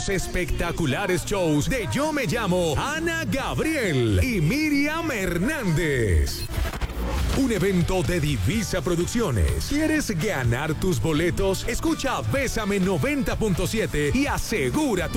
los espectaculares shows de Yo Me Llamo Ana Gabriel y Miriam Hernández. Un evento de Divisa Producciones. ¿Quieres ganar tus boletos? Escucha Bésame 90.7 y asegura tu